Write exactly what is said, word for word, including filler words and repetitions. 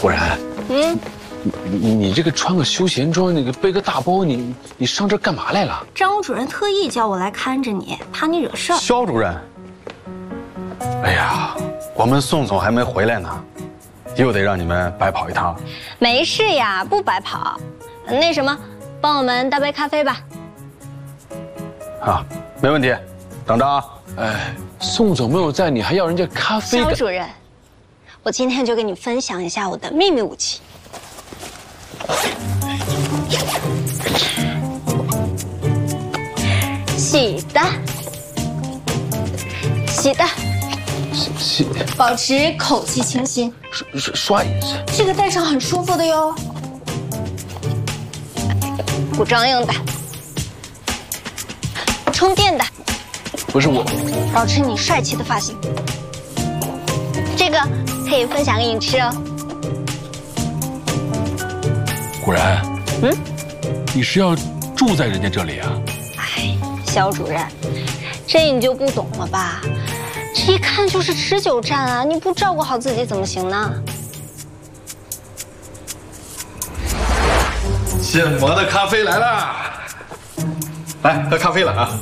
果然， 嗯， 你你这个穿个休闲装，那个背个大包，你你上这干嘛来了？ 张主任特意叫我来看着你，怕你惹事儿。 肖主任，哎呀，我们宋总还没回来呢，又得让你们白跑一趟。 没事呀，不白跑。那什么，帮我们倒杯咖啡吧。 啊，没问题，等着啊。 哎，宋总没有在，你还要人家咖啡？ 肖主任，我今天就跟你分享一下我的秘密武器。洗的，洗的， 洗洗保持口气清新。 刷刷一次。 这个戴上很舒服的哟。古装用的，充电的， 不是我， 保持你帅气的发型。这个可以分享给你吃哦。 果然， 嗯， 你是要住在人家这里啊？ 哎，肖主任，这你就不懂了吧？这一看就是持久战啊！你不照顾好自己怎么行呢？ 现磨的咖啡来啦！来喝咖啡了啊！